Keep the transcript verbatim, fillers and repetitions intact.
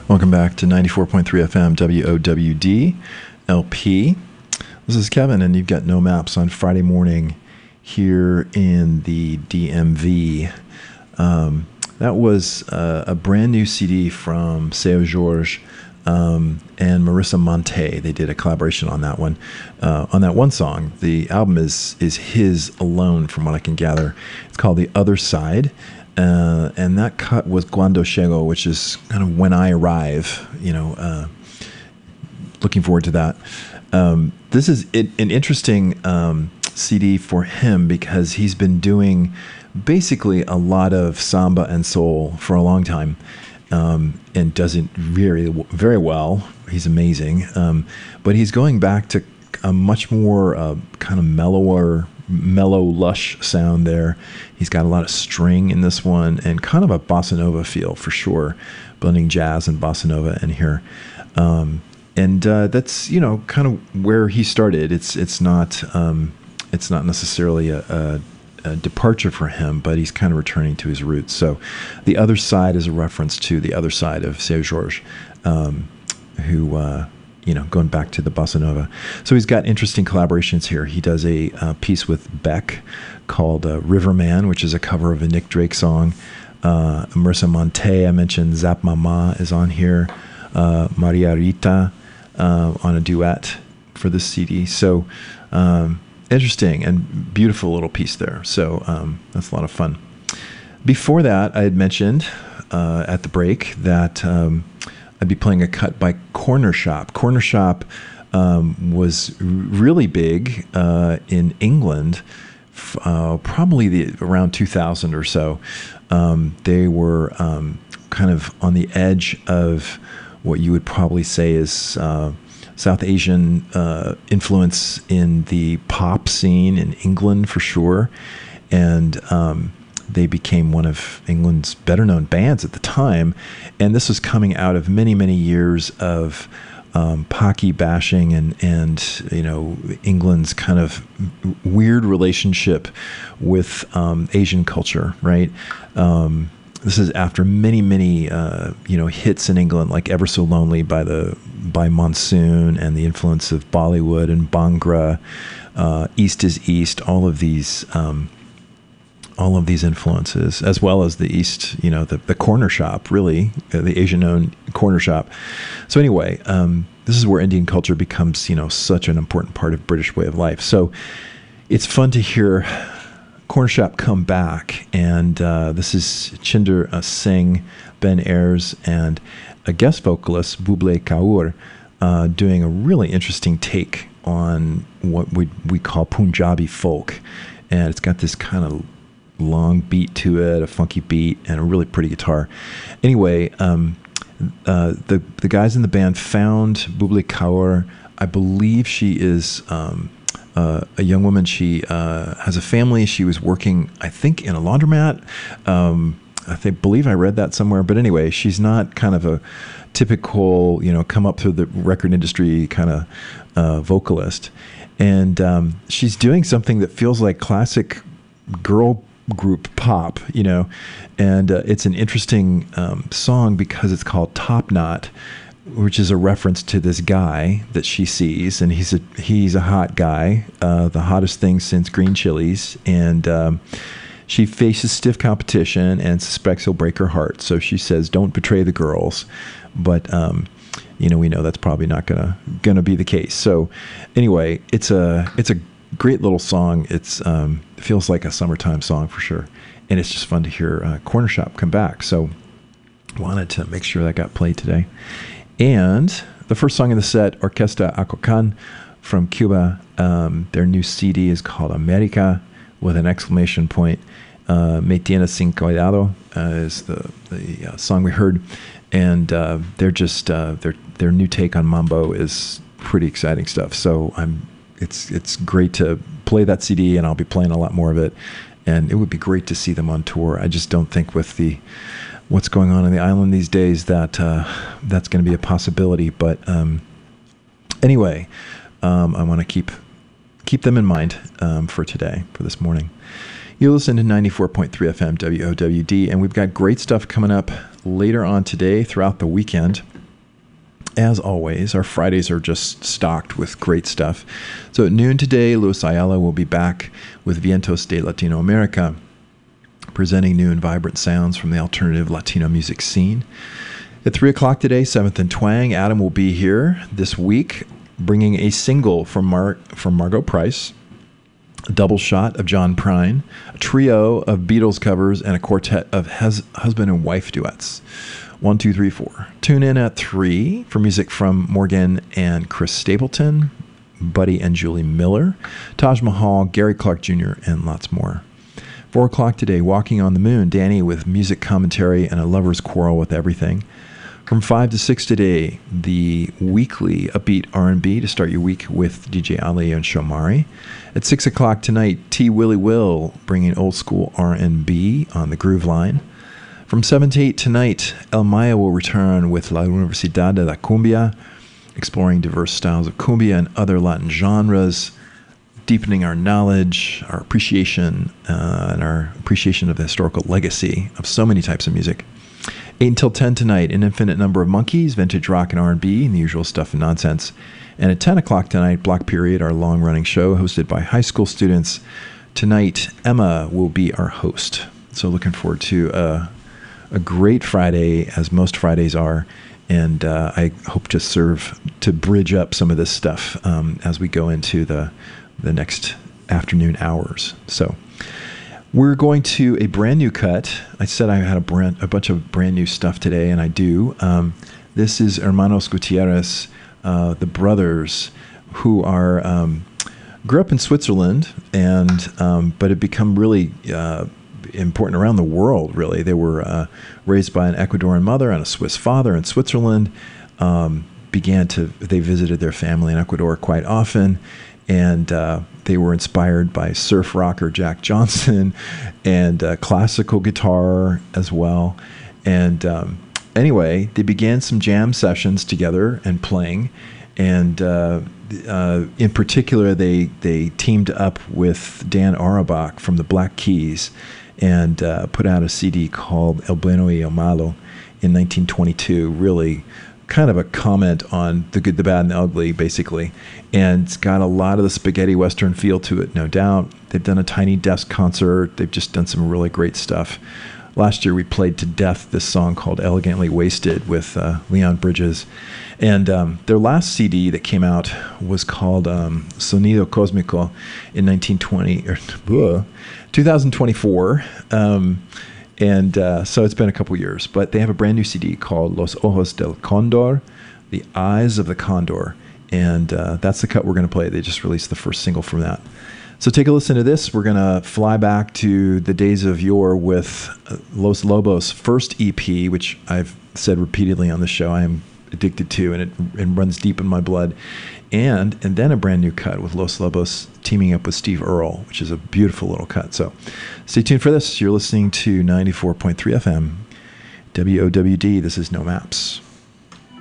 Welcome back to ninety-four point three F M W O W D L P. This is Kevin, and you've got No Maps on Friday morning here in the D M V. Um, that was uh, a brand new C D from Seu Jorge um, and Marissa Monte. They did a collaboration on that one, uh, on that one song. The album is is his alone, from what I can gather. It's called The Other Side. Uh, and that cut was Cuando Chego, which is kind of when I arrive, you know, uh, looking forward to that. Um, this is it, an interesting um, C D for him because he's been doing basically a lot of samba and soul for a long time, um, and does it very, very well. He's amazing. Um, but he's going back to a much more uh, kind of mellower, mellow, lush sound there. He's got a lot of string in this one and kind of a bossa nova feel for sure, blending jazz and bossa nova in here. Um, and uh, that's, you know, kind of where he started. It's it's not um, it's not necessarily a, a, a departure for him, but he's kind of returning to his roots. So The Other Side is a reference to the other side of Seu Jorge, um, who... Uh, you know, going back to the bossa nova. So he's got interesting collaborations here. He does a uh, piece with Beck called uh, Riverman, which is a cover of a Nick Drake song. Uh, Marissa Monte, I mentioned, Zap Mama is on here. Uh, Maria Rita uh, on a duet for this C D. So um, interesting and beautiful little piece there. So um, that's a lot of fun. Before that, I had mentioned uh, at the break that... Um, I'd be playing a cut by Corner Shop. Corner Shop um, was really big uh, in England, uh, probably the, around two thousand or so. Um, they were um, kind of on the edge of what you would probably say is uh, South Asian uh, influence in the pop scene in England for sure. And um, they became one of England's better-known bands at the time, and this was coming out of many, many years of um, Pocky bashing and, and you know, England's kind of weird relationship with um, Asian culture, right? Um, this is after many, many uh, you know hits in England, like "Ever So Lonely" by the by Monsoon, and the influence of Bollywood and Bhangra, uh, "East is East," all of these. Um, all of these influences, as well as the East, you know, the, the corner shop, really, uh, the Asian-owned corner shop. So anyway, um, this is where Indian culture becomes, you know, such an important part of British way of life. So it's fun to hear Corner Shop come back, and uh, this is Chinder uh, Singh, Ben Ayres, and a guest vocalist, Buble Kaur, uh, doing a really interesting take on what we we call Punjabi folk, and it's got this kind of long beat to it, a funky beat, and a really pretty guitar. Anyway, um, uh, the the guys in the band found Buble Kaur. I believe she is um, uh, a young woman. She uh, has a family. She was working, I think, in a laundromat. Um, I think, believe I read that somewhere. But anyway, she's not kind of a typical, you know, come up through the record industry kind of uh, vocalist. And um, she's doing something that feels like classic girl group pop, you know, and uh, it's an interesting um, song because it's called Top Knot, which is a reference to this guy that she sees, and he's a he's a hot guy, uh, the hottest thing since green chilies, and um, she faces stiff competition and suspects he'll break her heart. So she says, "Don't betray the girls," but um, you know, we know that's probably not gonna gonna be the case. So anyway, it's a it's a great little song. It's um, it feels like a summertime song for sure, and it's just fun to hear uh, Corner Shop come back. So wanted to make sure that got played today. And the first song in the set, Orquesta Acocan from Cuba. Um, their new C D is called America with an exclamation point. Uh, Me Tienes Sin Cuidado uh, is the the uh, song we heard, and uh, they're just uh, their their new take on mambo is pretty exciting stuff. So I'm. It's it's great to play that C D, and I'll be playing a lot more of it. And it would be great to see them on tour. I just don't think with the what's going on in the island these days that uh, that's going to be a possibility. But um, anyway, um, I want to keep keep them in mind um, for today, for this morning. You listen to ninety-four point three F M W O W D, and we've got great stuff coming up later on today throughout the weekend. as always, our Fridays are just stocked with great stuff. So at noon today, Luis Ayala will be back with Vientos de Latinoamerica, presenting new and vibrant sounds from the alternative Latino music scene. At three o'clock today, seventh and Twang, Adam will be here this week, bringing a single from, Mar- from Margot Price, a double shot of John Prine, a trio of Beatles covers, and a quartet of hes- husband and wife duets. One, two, three, four. Tune in at three for music from Morgan and Chris Stapleton, Buddy and Julie Miller, Taj Mahal, Gary Clark Junior, and lots more. Four o'clock today, Walking on the Moon, Danny with music commentary and a lover's quarrel with everything. From five to six today, the weekly upbeat R and B to start your week with D J Ali and Shomari. At six o'clock tonight, T. Willie Will bringing old school R and B on the Groove Line. From seven to eight tonight, El Maya will return with La Universidad de la Cumbia, exploring diverse styles of cumbia and other Latin genres, deepening our knowledge, our appreciation, uh, and our appreciation of the historical legacy of so many types of music. eight until ten tonight, An Infinite Number of Monkeys, vintage rock and R and B, and the usual stuff and nonsense. And at ten o'clock tonight, Block Period, our long-running show hosted by high school students. Tonight, Emma will be our host. So looking forward to uh, a great Friday, as most Fridays are. And uh, I hope to serve to bridge up some of this stuff um, as we go into the, the next afternoon hours. So we're going to a brand new cut. I said I had a brand, a bunch of brand new stuff today, and I do. Um, this is Hermanos Gutierrez, uh, the brothers, who are um, grew up in Switzerland, and um, but have become really uh, important around the world. Really, they were uh, raised by an Ecuadorian mother and a Swiss father in Switzerland. Um, began to they visited their family in Ecuador quite often. And uh, they were inspired by surf rocker Jack Johnson and uh, classical guitar as well. And um, anyway, they began some jam sessions together and playing. And uh, uh, in particular, they they teamed up with Dan Auerbach from the Black Keys and uh, put out a C D called El Bueno y El Malo in nineteen twenty-two. Really kind of a comment on the good, the bad, and the ugly, basically. And it's got a lot of the spaghetti western feel to it, no doubt. They've done a Tiny Desk concert. They've just done some really great stuff. Last year, we played to death this song called Elegantly Wasted with uh, Leon Bridges. And um, their last C D that came out was called um, Sonido Cósmico in nineteen twenty, or uh, twenty twenty-four. Um, And uh, so it's been a couple years, but they have a brand new C D called Los Ojos del Cóndor, The Eyes of the Condor. And uh, that's the cut we're going to play. They just released the first single from that. So take a listen to this. We're going to fly back to the days of yore with uh, Los Lobos' first E P, which I've said repeatedly on the show I am addicted to, and it, it runs deep in my blood. And and then a brand new cut with Los Lobos teaming up with Steve Earle, which is a beautiful little cut. So stay tuned for this. You're listening to ninety-four point three F M, W O W D. This is No Maps.